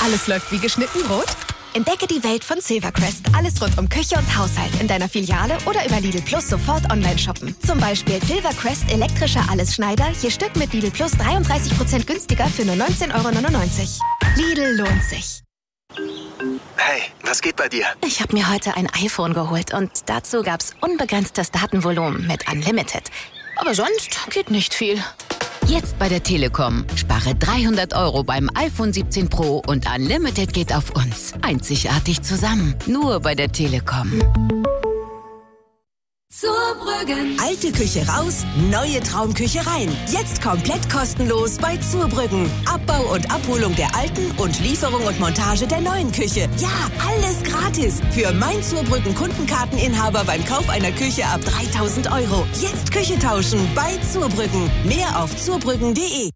Alles läuft wie geschnitten Brot? Entdecke die Welt von Silvercrest. Alles rund um Küche und Haushalt in deiner Filiale oder über Lidl Plus sofort online shoppen. Zum Beispiel Silvercrest elektrischer Allesschneider, je Stück mit Lidl Plus 33% günstiger für nur 19,99 €. Lidl lohnt sich. Hey, was geht bei dir? Ich habe mir heute ein iPhone geholt und dazu gab's unbegrenztes Datenvolumen mit Unlimited. Aber sonst geht nicht viel. Jetzt bei der Telekom. Spare 300 € beim iPhone 17 Pro und Unlimited geht auf uns. Einzigartig zusammen. Nur bei der Telekom. Zurbrüggen. Alte Küche raus, neue Traumküche rein. Jetzt komplett kostenlos bei Zurbrüggen. Abbau und Abholung der alten und Lieferung und Montage der neuen Küche. Ja, alles gratis. Für mein Zurbrüggen Kundenkarteninhaber beim Kauf einer Küche ab 3.000 €. Jetzt Küche tauschen bei Zurbrüggen. Mehr auf zurbrüggen.de.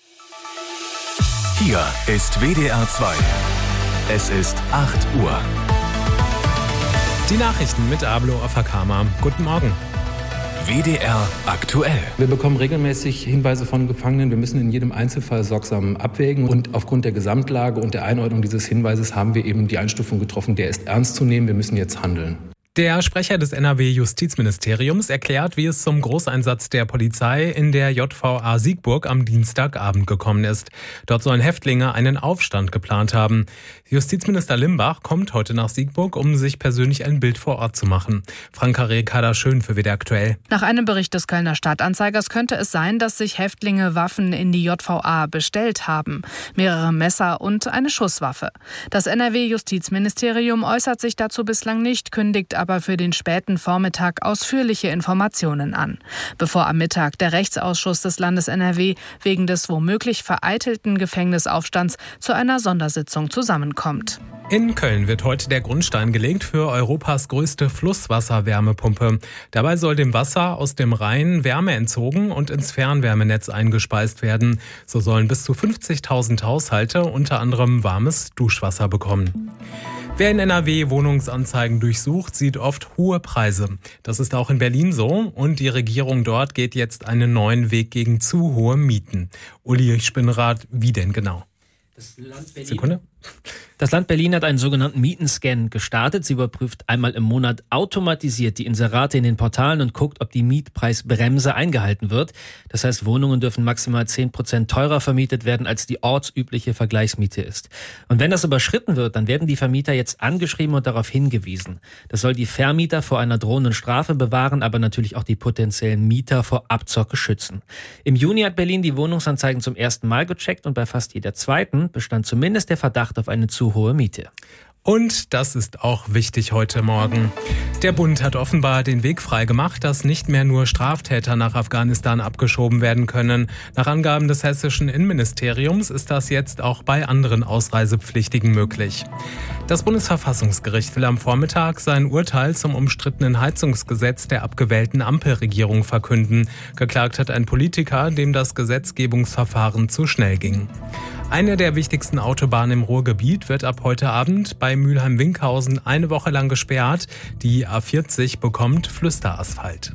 Hier ist WDR 2. Es ist 8 Uhr. Die Nachrichten mit Ablo Afakama. Guten Morgen. WDR aktuell. Wir bekommen regelmäßig Hinweise von Gefangenen. Wir müssen in jedem Einzelfall sorgsam abwägen. Und aufgrund der Gesamtlage und der Einordnung dieses Hinweises haben wir eben die Einstufung getroffen, der ist ernst zu nehmen. Wir müssen jetzt handeln. Der Sprecher des NRW-Justizministeriums erklärt, wie es zum Großeinsatz der Polizei in der JVA Siegburg am Dienstagabend gekommen ist. Dort sollen Häftlinge einen Aufstand geplant haben. Justizminister Limbach kommt heute nach Siegburg, um sich persönlich ein Bild vor Ort zu machen. Franka Rekada-Schön für WDR aktuell. Nach einem Bericht des Kölner Stadtanzeigers könnte es sein, dass sich Häftlinge Waffen in die JVA bestellt haben. Mehrere Messer und eine Schusswaffe. Das NRW-Justizministerium äußert sich dazu bislang nicht, kündigt aber für den späten Vormittag ausführliche Informationen an. Bevor am Mittag der Rechtsausschuss des Landes NRW wegen des womöglich vereitelten Gefängnisaufstands zu einer Sondersitzung zusammenkommt. In Köln wird heute der Grundstein gelegt für Europas größte Flusswasserwärmepumpe. Dabei soll dem Wasser aus dem Rhein Wärme entzogen und ins Fernwärmenetz eingespeist werden. So sollen bis zu 50.000 Haushalte unter anderem warmes Duschwasser bekommen. Wer in NRW Wohnungsanzeigen durchsucht, sieht oft hohe Preise. Das ist auch in Berlin so und die Regierung dort geht jetzt einen neuen Weg gegen zu hohe Mieten. Uli Spinnrad, wie denn genau? Das Land Berlin hat einen sogenannten Mietenscan gestartet. Sie überprüft einmal im Monat automatisiert die Inserate in den Portalen und guckt, ob die Mietpreisbremse eingehalten wird. Das heißt, Wohnungen dürfen maximal 10% teurer vermietet werden, als die ortsübliche Vergleichsmiete ist. Und wenn das überschritten wird, dann werden die Vermieter jetzt angeschrieben und darauf hingewiesen. Das soll die Vermieter vor einer drohenden Strafe bewahren, aber natürlich auch die potenziellen Mieter vor Abzocke schützen. Im Juni hat Berlin die Wohnungsanzeigen zum ersten Mal gecheckt und bei fast jeder zweiten bestand zumindest der Verdacht auf eine zu hohe Miete. Und das ist auch wichtig heute Morgen. Der Bund hat offenbar den Weg freigemacht, dass nicht mehr nur Straftäter nach Afghanistan abgeschoben werden können. Nach Angaben des hessischen Innenministeriums ist das jetzt auch bei anderen Ausreisepflichtigen möglich. Das Bundesverfassungsgericht will am Vormittag sein Urteil zum umstrittenen Heizungsgesetz der abgewählten Ampelregierung verkünden. Geklagt hat ein Politiker, dem das Gesetzgebungsverfahren zu schnell ging. Eine der wichtigsten Autobahnen im Ruhrgebiet wird ab heute Abend bei Mülheim-Winkhausen eine Woche lang gesperrt. Die A40 bekommt Flüsterasphalt.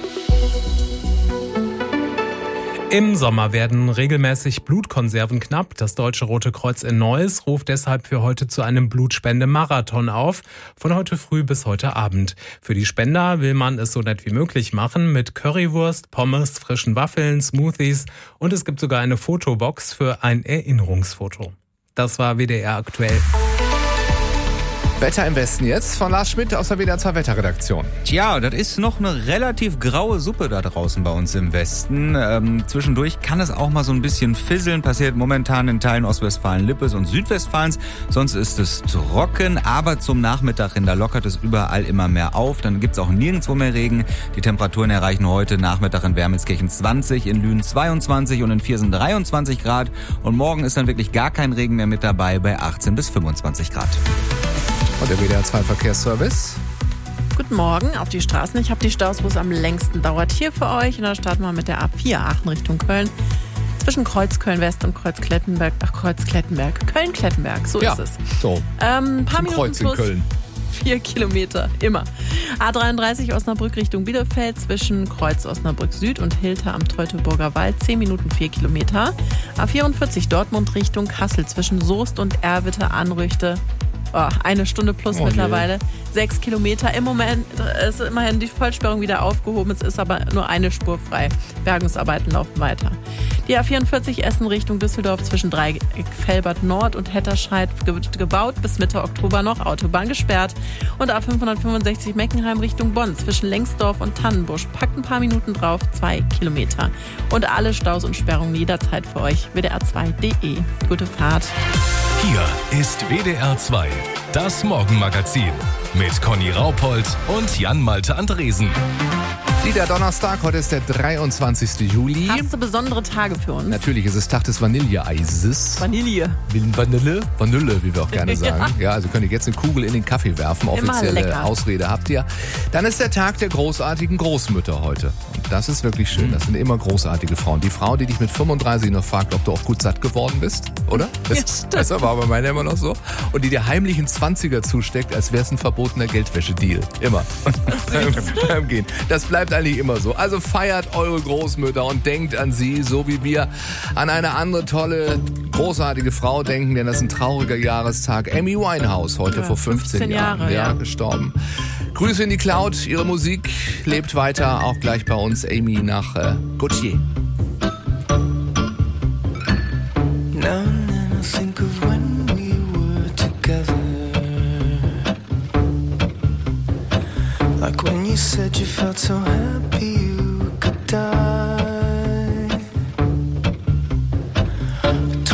Im Sommer werden regelmäßig Blutkonserven knapp. Das Deutsche Rote Kreuz in Neuss ruft deshalb für heute zu einem Blutspendemarathon auf, von heute früh bis heute Abend. Für die Spender will man es so nett wie möglich machen mit Currywurst, Pommes, frischen Waffeln, Smoothies und es gibt sogar eine Fotobox für ein Erinnerungsfoto. Das war WDR aktuell. Wetter im Westen jetzt von Lars Schmidt aus der WDR 2 Wetterredaktion. Tja, das ist noch eine relativ graue Suppe da draußen bei uns im Westen. Zwischendurch kann es auch mal so ein bisschen fisseln. Passiert momentan in Teilen Ostwestfalen-Lippes und Südwestfalens. Sonst ist es trocken, aber zum Nachmittag hin, da lockert es überall immer mehr auf. Dann gibt's auch nirgendwo mehr Regen. Die Temperaturen erreichen heute Nachmittag in Wermelskirchen 20, in Lünen 22 und in Viersen 23 Grad. Und morgen ist dann wirklich gar kein Regen mehr mit dabei bei 18 bis 25 Grad. Und der WDR 2 Verkehrsservice. Guten Morgen auf die Straßen. Ich habe die Staus, wo es am längsten dauert, hier für euch. Und da starten wir mit der A4 Aachen Richtung Köln. Zwischen Kreuzköln-West und Kreuzklettenberg. Kreuzklettenberg. Köln-Klettenberg, so ja, ist es. So. Paar Minuten Kreuz in plus. Köln. 4 Kilometer, immer. A33 Osnabrück Richtung Bielefeld zwischen Kreuz Osnabrück Süd und Hilter am Teutoburger Wald 10 Minuten 4 Kilometer. A44 Dortmund Richtung Kassel zwischen Soest und Erwitte Anrüchte. 1 Stunde plus mittlerweile. 6 Kilometer. Im Moment ist immerhin die Vollsperrung wieder aufgehoben. Es ist aber nur eine Spur frei. Bergungsarbeiten laufen weiter. Die A44 Essen Richtung Düsseldorf zwischen Dreieck-Velbert Nord und Hetterscheid gebaut. Bis Mitte Oktober noch. Autobahn gesperrt. Und A565 Meckenheim Richtung Bonn zwischen Lengsdorf und Tannenbusch. Packt ein paar Minuten drauf. 2 Kilometer. Und alle Staus und Sperrungen jederzeit für euch. WDR2.de. Gute Fahrt. Hier ist WDR 2, das Morgenmagazin mit Conny Raupold und Jan-Malte Andresen. Der Donnerstag, heute ist der 23. Juli. Hast du besondere Tage für uns? Natürlich ist es Tag des Vanilleeises. Vanille, wie wir auch gerne sagen. Ja, also könnt ihr jetzt eine Kugel in den Kaffee werfen. Offizielle Ausrede habt ihr. Dann ist der Tag der großartigen Großmütter heute. Und das ist wirklich schön. Das sind immer großartige Frauen. Die Frau, die dich mit 35 noch fragt, ob du auch gut satt geworden bist, oder? Das war bei meiner immer noch so. Und die dir heimlich einen 20er zusteckt, als wäre es ein verbotener Geldwäschedeal. Immer. Beim Gehen. Das bleibt eigentlich immer so. Also feiert eure Großmütter und denkt an sie, so wie wir an eine andere tolle, großartige Frau denken, denn das ist ein trauriger Jahrestag. Amy Winehouse, heute vor 15 Jahren gestorben. Grüße in die Cloud, ihre Musik lebt weiter, auch gleich bei uns. Amy nach Gautier. Like when you said you felt so happy you could die.